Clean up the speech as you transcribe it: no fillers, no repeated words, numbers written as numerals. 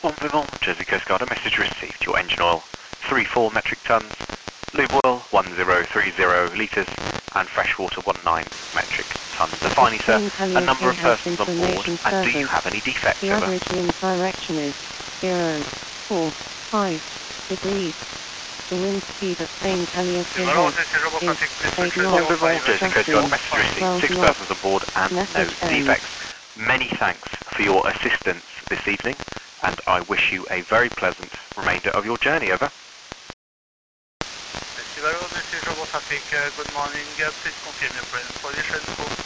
Bon Vivant, Jersey Coast Guard, a message received. Your engine oil, 34 metric tons, lube oil, 1030 litres, and fresh water, 19 metric tons. Defining, sir, a number of persons on board, and do you have any defects? The average wind direction is 045 degrees. The wind speed of plane Helios ahead is 8 knots. Bon Vivant, Jersey Coast Guard, a message received. 6 persons on board and no defects. Many thanks for your assistance this evening, and I wish you a very pleasant remainder of your journey. Over. Monsieur Traffic, good morning. Please confirm your present position.